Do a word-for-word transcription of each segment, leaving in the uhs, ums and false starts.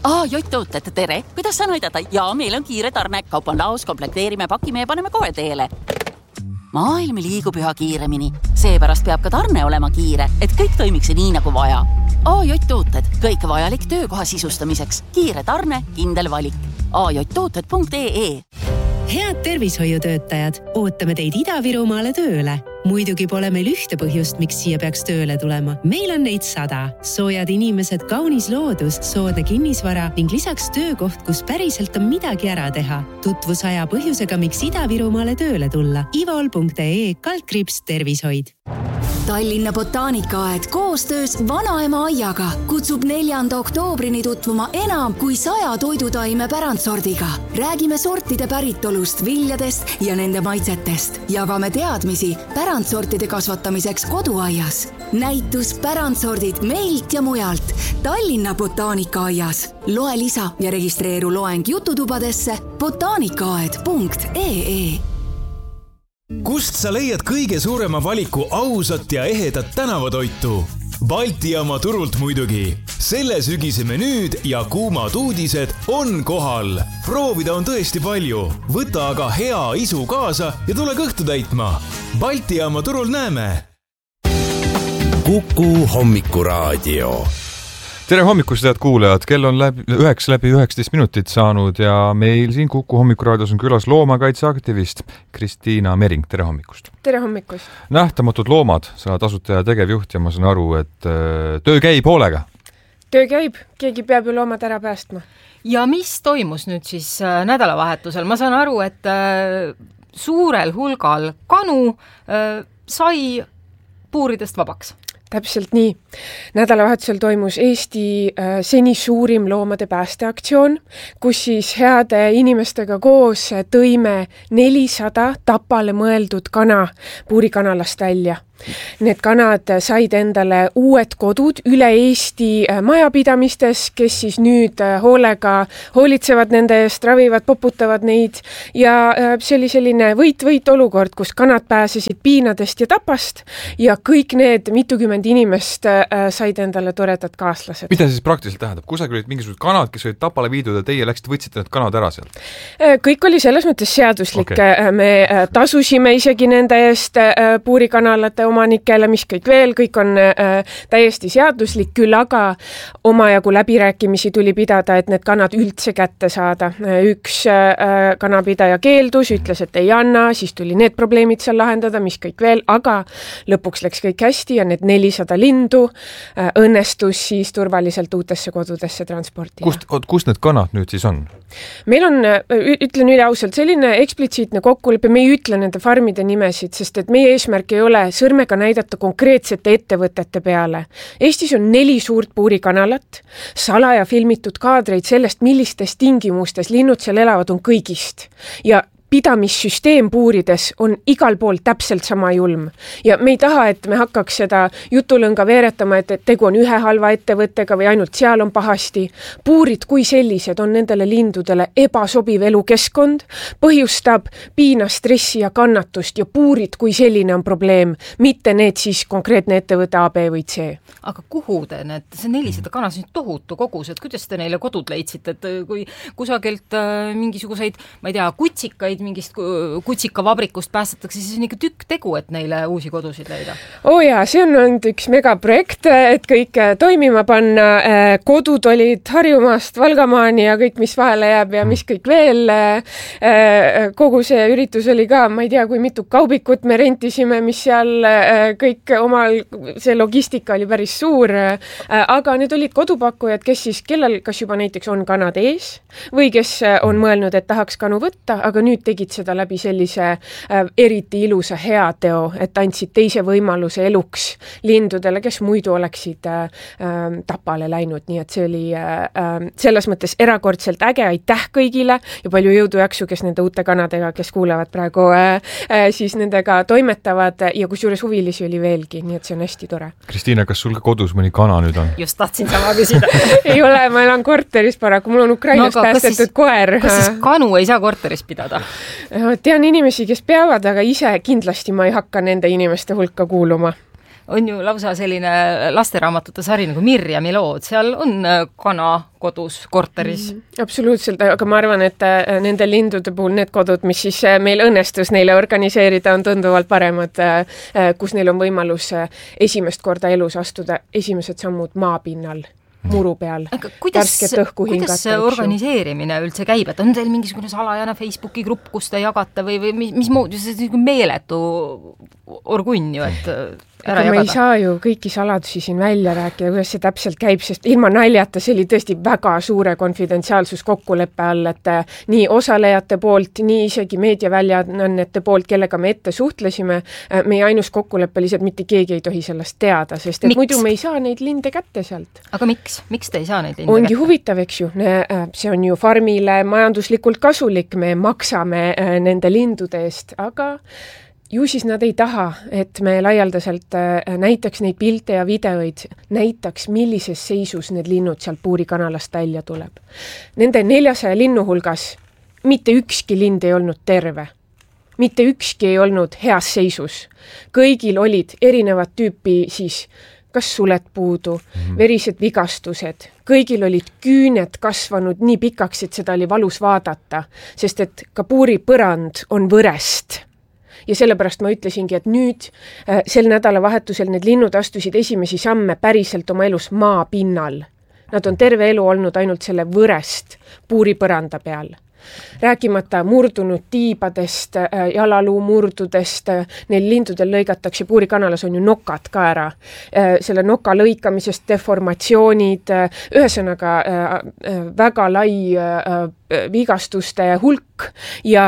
Aa, Jott-tooted, tere. Kuidas saan aidata? Jaa, meil on kiire tarne. Kaup on laos, komplekteerime, pakime ja paneme kohe teele. Maailm liigub üha kiiremini. Seepärast peab ka tarne olema kiire, et kõik toimiks nii nagu vaja. A J-tooted, kõik vajalik töökoha sisustamiseks. Kiire tarne, kindel valik. a j tooted punkt e e. Head tervishoiutöötajad, ootame teid Ida-Virumaale tööle. Muidugi pole meil ühte põhjust, miks siia peaks tööle tulema. Meil on neid sada. Soojad inimesed, kaunis loodus, soodne kinnisvara ning lisaks töökoht, kus päriselt on midagi ära teha. Tutvus aja põhjusega, miks Ida-Virumaale tööle tulla. ivol punkt e kaldkriips tervishoid. Tallinna botaanikaaed koostöös Vanaema aiaga kutsub neljanda oktoobrini tutvuma enam kui saja toidutaime pärandsordiga. Räägime sortide päritolust, viljadest ja nende maitsetest. Jagame teadmisi pärandsortide kasvatamiseks koduaias. Näitus pärandsordid meilt ja mujalt Tallinna botaanikaaias. Loe lisa ja registreeru loeng jututubadesse botaanikaaed punkt e e. Kust sa leiad kõige suurema valiku ausat ja ehedat tänavatoitu? Balti jaama turult muidugi. Selle sügise menüüd ja kuumad uudised on kohal. Proovida on tõesti palju. Võta aga hea isu kaasa ja tule kõhtu täitma. Balti jaama turul näeme. Kuku hommikuraadio. Tere hommikust, head kuulajad. Kell on läbi, üheks läbi üheksateist minutit saanud ja meil siin Kuku hommikuraadios on külas loomakaitseaktivist Kristiina Mering. Tere hommikust. Tere hommikust. Nähtamatud loomad, sõna tasutaja tegevjuht ja ma saan aru, et töö käib hoolega. Töö käib, keegi peab ju loomad ära päästma. Ja mis toimus nüüd siis nädalavahetusel? Ma saan aru, et suurel hulgal kanu sai puuridest vabaks. Täpselt nii. Nädalavahetusel toimus Eesti äh, seni suurim loomade päästeaktsioon, kus siis heade inimestega koos tõime nelisada tapale mõeldud kana puurikanalast välja. Need kanad said endale uued kodud üle Eesti majapidamistes, kes siis nüüd hoolega hoolitsevad nende eest, ravivad, poputavad neid ja see oli selline võit-võit olukord, kus kanad pääsesid piinadest ja tapast ja kõik need mitukümmend inimest said endale toredad kaaslased. Mida siis praktiliselt tähendab? Kusagil olid mingisugused kanad, kes olid tapale viidud ja teie läksite, võtsite need kanad ära seal? Kõik oli selles mõttes seaduslik. Okay. Me tasusime isegi nende eest puurikanalate omanikele, mis kõik veel, kõik on äh, täiesti seaduslik, küll aga omajagu läbirääkimisi tuli pidada, et need kanad üldse kätte saada. Üks äh, kanapidaja keeldus, ütles, et ei anna, siis tuli need probleemid seal lahendada, mis kõik veel, aga lõpuks läks kõik hästi ja need nelisada lindu äh, õnnestus siis turvaliselt uutesse kodudesse transportida. Kust, kust need kanad nüüd siis on? Meil on, ütlen üle ausalt, selline eksplitsiitne kokkulepe, me ei ütle nende farmide nimesid, sest et meie eesmärk ei ole sõrmega näidata konkreetsete ettevõtete peale. Eestis on neli suurt puurikanalat, salaja filmitud kaadreid sellest, millistes tingimustes linnud seal elavad, on kõigist. Ja pidamissüsteem puurides on igal pool täpselt sama julm. Ja me ei taha, et me hakkaks seda jutulõnga veeretama, et tegu on ühe halva ettevõttega või ainult seal on pahasti. Puurid kui sellised on nendele lindudele ebasobiv elukeskkond, põhjustab piina, stressi ja kannatust ja puurid kui selline on probleem, mitte need siis konkreetne ettevõte A, B või C. Aga kuhu te need, see nelisada kana, see on tohutu kogus, et kuidas te neile kodud leidsite, et kui kusagilt äh, mingisuguseid, ma ei tea, kutsikaid mingist kutsikafabrikust päästetakse, siis on ikka tükk tegu, et neile uusi kodusid leida. Oo jaa, see on olnud üks megaprojekt, et kõik toimima panna. Kodud olid Harjumaast Valgamaani ja kõik, mis vahele jääb ja mis kõik veel. Kogu see üritus oli ka, ma ei tea, kui mitu kaubikut me rentisime, mis seal kõik omal, see logistika oli päris suur. Aga need olid kodupakkujad, kes siis, kellel kas juba näiteks on kanad ees või kes on mõelnud, et tahaks kanu võtta, aga nüüd tegid seda läbi sellise äh, eriti ilusa heateo, et andsid teise võimaluse eluks lindudele, kes muidu oleksid äh, äh, tapale läinud. Nii et see oli äh, selles mõttes erakordselt äge, aitäh kõigile ja palju jõudu jaksu, kes nende uute kanadega, kes kuulevad praegu, äh, äh, siis nendega toimetavad ja kusjuures huvilisi oli veelgi, nii et see on hästi tore. Kristiina, kas sul ka kodus mõni kana nüüd on? Just tahtsin sama küsida. Ei ole, ma elan korteris paraku, mul on Ukrainast no, päästetud siis, koer. Kas siis kanu ei saa korteris pidada? Tean inimesi, kes peavad, aga ise kindlasti ma ei hakka nende inimeste hulka kuuluma. on ju lausa selline lasteraamatute sari nagu Mirjami lood, seal on kana kodus, korteris. Mm, absoluutselt, aga ma arvan, et nende lindude puhul need kodud, mis siis meil õnnestus neile organiseerida, on tunduvalt paremad, kus neil on võimalus esimest korda elus astuda esimesed sammud maapinnal, muru peal. Aga kuidas, kuidas see organiseerimine üldse käib, et on teil mingisugune salajane Facebooki grupp, kus te jagate või, või mis, mis moodi, see on meeletu orgunn ju, et ära aga jagada. Me ei saa ju kõiki saladusi siin välja rääkida, kuidas see täpselt käib, sest ilma naljata see oli tõesti väga suure konfidentsiaalsus kokkuleppe all, et nii osalejate poolt, nii isegi meediaväljaannete poolt, kellega me ette suhtlesime, meie ainus kokkulepe lihtsalt mitte keegi ei tohi sellest teada, sest et miks? Muidu me ei saa neid linde kätte sealt. Aga miks? Miks te ei saa neid linde Ongi kätte? huvitav, eks ju. See on ju farmile majanduslikult kasulik, me maksame nende lindude eest, aga ju siis nad ei taha, et me laialdaselt näitaks neid pilte ja videoid, näitaks, millises seisus need linnud sealt puurikanalast välja tuleb. Nende neljasaja linnu hulgas mitte ükski lind ei olnud terve. Mitte ükski ei olnud heas seisus. Kõigil olid erinevad tüüpi siis kas suled puudu, mm-hmm. verised vigastused. Kõigil olid küüned kasvanud nii pikaks, et seda oli valus vaadata, sest et ka puuri põrand on võrest. Ja sellepärast ma ütlesingi, et nüüd äh, sel nädalavahetusel need linnud astusid esimesi samme päriselt oma elus maa pinnal. Nad on terve elu olnud ainult selle võrest puuripõranda peal. Rääkimata murdunud tiibadest, äh, jalaluu murdudest, äh, neil lindudel lõigatakse, puurikanalas on ju nokad ka ära. Äh, selle noka lõikamisest deformatsioonid, äh, ühesõnaga äh, äh, väga lai äh, vigastuste hulk ja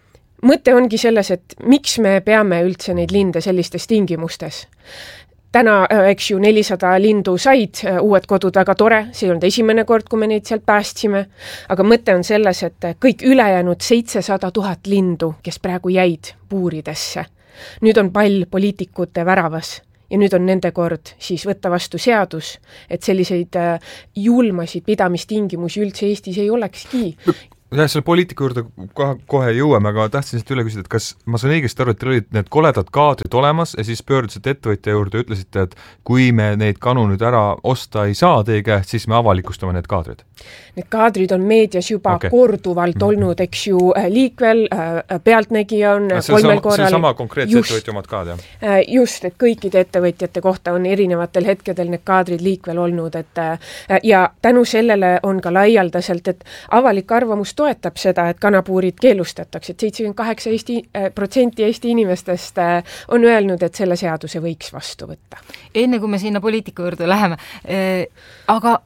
mõte ongi selles, et miks me peame üldse neid linde sellistes tingimustes. Täna, eks ju, nelisada lindu said uued kodud, väga tore, see on esimene kord, kui me neid sealt päästsime, aga mõte on selles, et kõik ülejäänud seitsesada tuhat lindu, kes praegu jäid puuridesse. Nüüd on pall poliitikute väravas ja nüüd on nende kord siis võtta vastu seadus, et selliseid julmasid pidamistingimusi üldse Eestis ei olekski. jah, selle poliitiku juurde kohe jõuame, aga tahtsin siit üle küsida, et kas ma saan õigesti aru, et teil olid need koledad kaadrid olemas ja siis pöördusite ettevõtja juurde ja ütlesite, et kui me neid kanu nüüd ära osta ei saa teie käest, siis me avalikustame need kaadrid? Need kaadrid on meedias juba okay. korduvalt mm-hmm. olnud, eks ju, Liikvel, Pealtnägija on no, kolmel korral. See sama konkreetse ettevõtja omad kaad, jah? Just, et kõikide ettevõtjate kohta on erinevatel hetkedel need kaadrid Liikvel olnud, et ja tänu sellele on ka laialdaselt, et avalik arvamus toetab seda, et kanapuurid keelustatakse, et seitsekümmend kaheksa protsenti Eesti inimestest on öelnud, et selle seaduse võiks vastu võtta. Enne kui me sinna poliitiku juurde läheme, eh, aga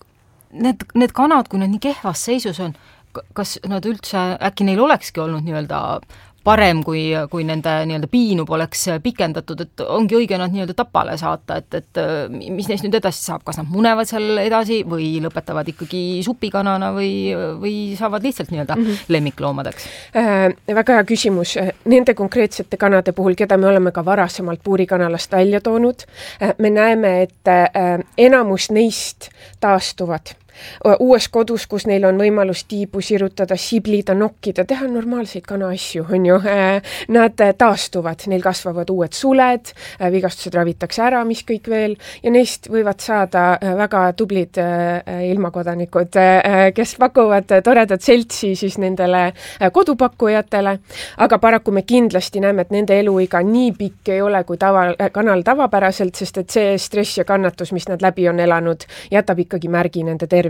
need, need kanad, kui nad nii kehvas seisus on, kas nad üldse, äkki neil olekski olnud nii-öelda parem, kui, kui nende nii-öelda piinu poleks pikendatud, et ongi õige nad nii-öelda tapale saata, et, et mis neist nüüd edasi saab, kas nad munevad seal edasi või lõpetavad ikkagi supikanana või, või saavad lihtsalt nii-öelda mm-hmm. lemmikloomadeks? Äh, väga hea küsimus. Nende konkreetsete kanade puhul, keda me oleme ka varasemalt puurikanalast välja toonud, äh, me näeme, et äh, enamus neist taastuvad. Uues kodus, kus neil on võimalus tiibu sirutada, siblida, nokkida, teha normaalseid kana asju, on ju. Nad taastuvad, neil kasvavad uued suled, vigastused ravitakse ära, mis kõik veel, ja neist võivad saada väga tublid ilmakodanikud, kes pakuvad toredat seltsi siis nendele kodupakkujatele, aga paraku me kindlasti näeme, et nende eluiga nii pikk ei ole kui tava, kanal tavapäraselt, sest et see stress ja kannatus, mis nad läbi on elanud, jätab ikkagi märgi nende tervisele.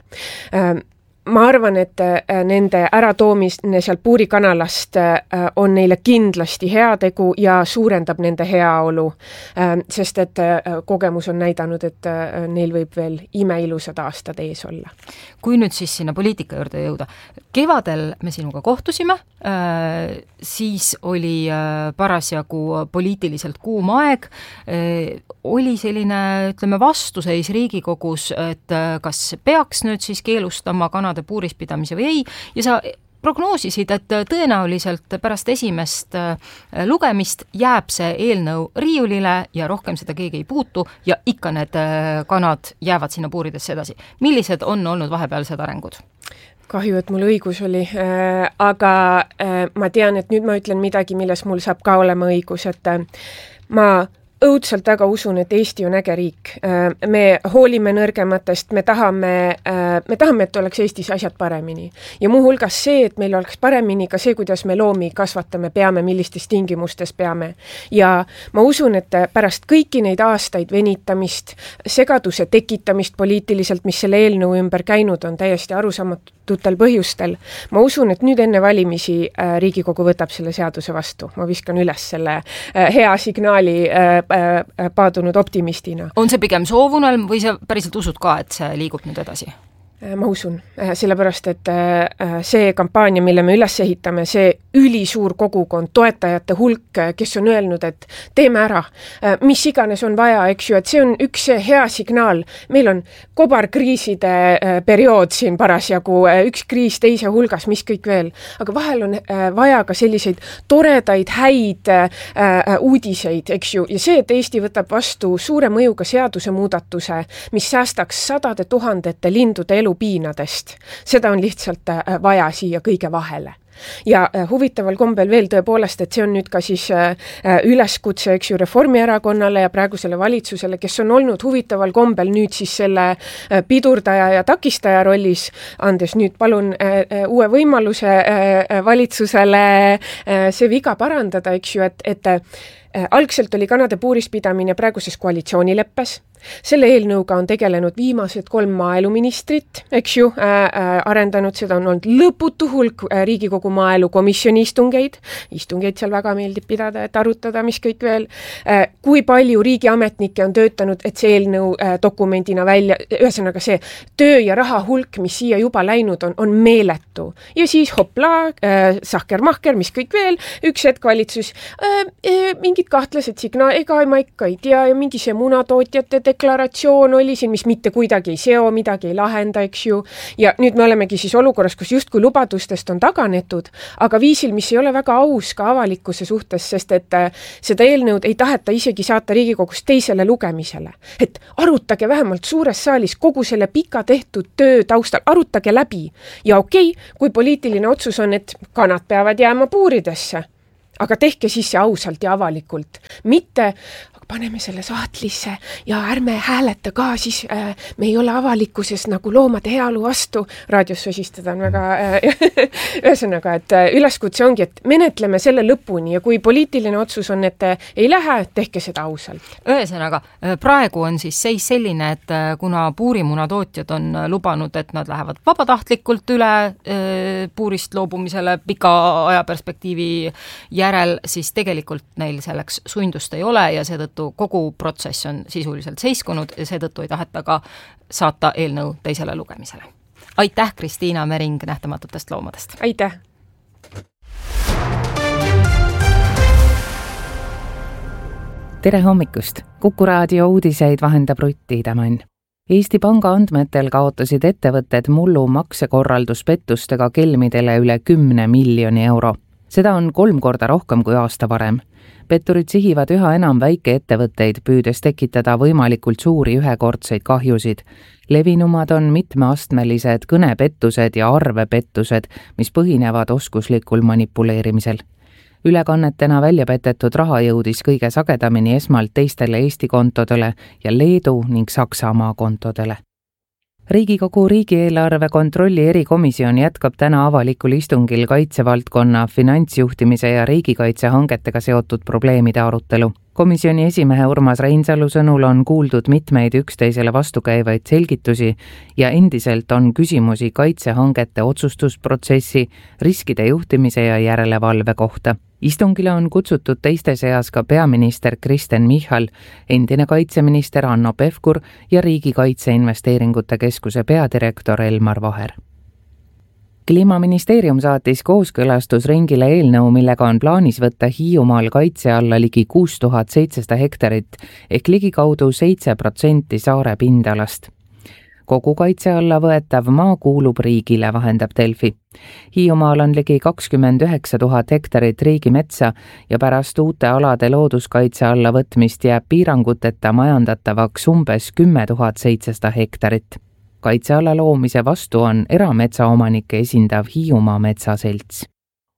Ma arvan, et nende äratoomine seal puurikanalast on neile kindlasti hea tegu ja suurendab nende heaolu, sest et kogemus on näidanud, et neil võib veel imeilusad aastad ees olla. Kui nüüd siis sinna poliitika juurde jõuda, kevadel me sinuga kohtusime, siis oli parasjagu poliitiliselt kuum aeg, oli selline, ütleme, vastuseis Riigikogus, et kas peaks nüüd siis keelustama kanade puurispidamise või ei, ja sa prognoosisid, et tõenäoliselt pärast esimest lugemist jääb see eelnõu riiulile ja rohkem seda keegi ei puutu ja ikka need kanad jäävad sinna puuridesse edasi. Millised on olnud vahepealsed arengud? Kahju, et mul õigus oli, aga ma tean, et nüüd ma ütlen midagi, milles mul saab ka olema õigus, et ma õudselt väga usun, et Eesti on äge riik. Me hoolime nõrgematest, me tahame, me tahame, et oleks Eestis asjad paremini. Ja muu hulgas see, et meil oleks paremini ka see, kuidas me loomi kasvatame, peame, millistes tingimustes peame. Ja ma usun, et pärast kõiki neid aastaid venitamist, segaduse tekitamist poliitiliselt, mis selle eelnõu ümber käinud on täiesti arusaamatutel põhjustel, ma usun, et nüüd enne valimisi Riigikogu võtab selle seaduse vastu. Ma viskan üles selle hea signaali paadunud optimistina. On see pigem soovunelm või sa päriselt usud ka, et see liigub nüüd edasi? Ma usun, sellepärast, et see kampaania, mille me üles ehitame, see ülisuur kogukond, toetajate hulk, kes on öelnud, et teeme ära, mis iganes on vaja, eks ju, et see on üks hea signaal. Meil on kobarkriiside periood siin parasjagu, üks kriis teise hulgas, mis kõik veel. Aga vahel on vaja ka selliseid toredaid, häid uudiseid, eks ju, ja see, et Eesti võtab vastu suure mõjuga seaduse muudatuse, mis säästaks sadade tuhandete lindude elu piinadest. Seda on lihtsalt vaja siia kõige vahele. Ja huvitaval kombel veel tõepoolest, et see on nüüd ka siis üleskutse, eks ju, Reformierakonnale ja praegusele valitsusele, kes on olnud huvitaval kombel nüüd siis selle pidurdaja ja takistaja rollis, andes nüüd palun uue võimaluse valitsusele see viga parandada, eks ju, et, et algselt oli kanade puurispidamine praeguses koalitsioonileppes. Selle eelnõuga on tegelenud viimased kolm maaeluministrit, eks ju, äh, arendanud, seda on olnud lõputu hulk Riigikogu maaelukomisjoni istungeid, istungeid seal väga meeldib pidada, et arutada, mis kõik veel, äh, kui palju riigiametnikke on töötanud, et see eelnõu äh, dokumendina välja, ühesõnaga see töö ja raha hulk, mis siia juba läinud on, on meeletu. Ja siis hopla, äh, sahker-mahker, mis kõik veel, üks hetk valitsus, äh, äh, mingid kahtlased signaal, ega ma ikka ei tea, ja mingi see munatootjate deklaratsioon oli siin, mis mitte kuidagi ei seo, midagi ei lahenda, eks ju. Ja nüüd me olemegi siis olukorras, kus justkui lubadustest on taganetud, aga viisil, mis ei ole väga aus ka avalikkuse suhtes, sest et seda eelnõud ei taheta isegi saata Riigikogus teisele lugemisele. Et arutage vähemalt suures saalis kogu selle pika tehtud töö taustal, arutage läbi. Ja okei, kui poliitiline otsus on, et kanad peavad jääma puuridesse, aga tehke siis see ausalt ja avalikult. Mitte paneme selle saatlisse ja ärme hääleta ka, siis äh, me ei ole avalikkuses nagu loomade heaolu vastu. Raadios sosistada on väga äh, ühesõnaga, et äh, üleskutse ongi, et menetleme selle lõpuni ja kui poliitiline otsus on, et äh, ei lähe, tehke seda ausalt. Ühesõnaga, praegu on siis seis selline, et äh, kuna puurimunatootjad on äh, lubanud, et nad lähevad vabatahtlikult üle äh, puurist loobumisele pika ajaperspektiivi järel, siis tegelikult neil selleks sundust ei ole ja seetõttu kogu protsess on sisuliselt seiskunud ja seetõttu ei taheta ka saata eelnõu teisele lugemisele. Aitäh, Kristiina Mering Nähtamatutest loomadest! Aitäh! Tere hommikust! Kuku raadio uudiseid vahendab Rutt Iidemann. Eesti Panga andmetel kaotasid ettevõtted mullu maksekorralduspettustega kelmidele üle kümne miljoni euro. Seda on kolm korda rohkem kui aasta varem. Petturid sihivad üha enam väikeettevõtteid, püüdes tekitada võimalikult suuri ühekordseid kahjusid. Levinumad on mitmeastmelised kõnepettused ja arvepettused, mis põhinevad oskuslikul manipuleerimisel. Ülekannetena välja petetud raha jõudis kõige sagedamini esmalt teistele Eesti kontodele ja Leedu ning Saksamaa kontodele. Riigikogu riigieelarve kontrolli erikomisjon jätkab täna avalikul istungil kaitsevaldkonna, finantsjuhtimise ja riigikaitsehangetega seotud probleemide arutelu. Komisjoni esimehe Urmas Reinsalu sõnul on kuuldud mitmeid üksteisele vastukäivaid selgitusi ja endiselt on küsimusi kaitsehangete otsustusprotsessi, riskide juhtimise ja järelevalve kohta. Istungile on kutsutud teiste seas ka peaminister Kristen Michal, endine kaitseminister Hanno Pevkur ja Riigikaitseinvesteeringute Keskuse peadirektor Elmar Vaher. Kliimaministeerium saatis kooskõlastusringile eelnõu, millega on plaanis võtta Hiiumaal kaitse alla ligi kuus tuhat seitsesada hektarit ehk ligikaudu seitse protsenti saare pindalast. Kogu kaitse alla võetav maa kuulub riigile, vahendab Delfi. Hiiumaal on ligi kakskümmend üheksa tuhat hektarit riigimetsa ja pärast uute alade looduskaitse alla võtmist jääb piiranguteta majandatavaks umbes kümme tuhat seitsesada hektarit. Kaitseala loomise vastu on erametsaomanikke esindav Hiiumaa metsaselts.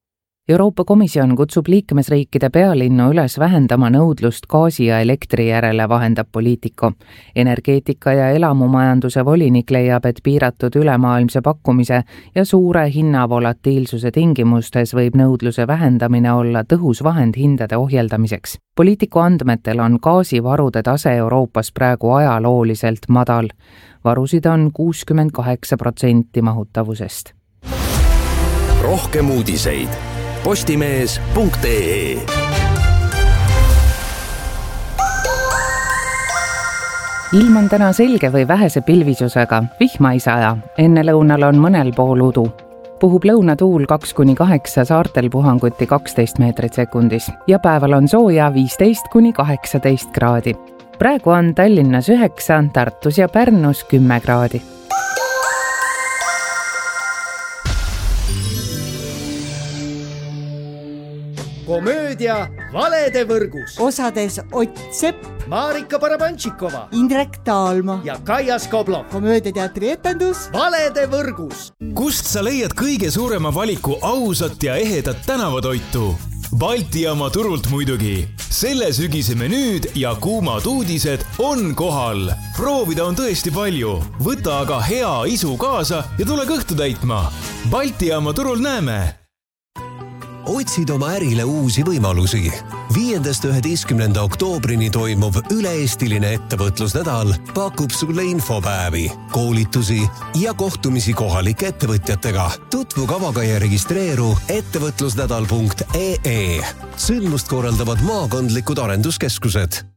Euroopa Komisjon kutsub liikmesriikide pealinnu üles vähendama nõudlust gaasi ja elektri järele, vahendab Politico. Energeetika ja elamumajanduse volinik leiab, et piiratud ülemaailmse pakkumise ja suure hinnavolatiilsuse tingimustes võib nõudluse vähendamine olla tõhus vahend hindade ohjeldamiseks. Politico andmetel on gaasivarude tase Euroopas praegu ajalooliselt madal. Varusid on kuuskümmend kaheksa protsenti mahutavusest. Rohkem uudiseid postimees punkt ee. Ilm on täna selge või vähese pilvisusega, vihma ei saja, enne lõunal on mõnel pool udu. Puhub lõunatuul kaks kuni kaheksa, saartel puhanguti kaksteist meetrit sekundis ja päeval on sooja viisteist kuni kaheksateist kraadi. Praegu on Tallinnas üheksa, Tartus ja Pärnus kümme kraadi. Komöödia Valede võrgus. Osades Ott Sepp, Marika Barabantšikova, Indrek Taalma ja Kaia Skoblov. Komöödiateatri etendus Valede võrgus. Kust sa leiad kõige suurema valiku ausat ja ehedat tänavatoitu? Balti jaama turult muidugi. Selle sügise menüüd ja kuumad uudised on kohal. Proovida on tõesti palju. Võta aga hea isu kaasa ja tule kõhtu täitma. Balti jaama turul näeme. Otsid oma ärile uusi võimalusi. Viiendast üheteistkümnenda oktoobrini toimuv üle-eestiline ettevõtlusnädal pakub sulle infopäevi, koolitusi ja kohtumisi kohalike ettevõtjatega. Tutvu kavaga ja registreeru ettevõtlusnädal punkt ee. Sündmust korraldavad maakondlikud arenduskeskused.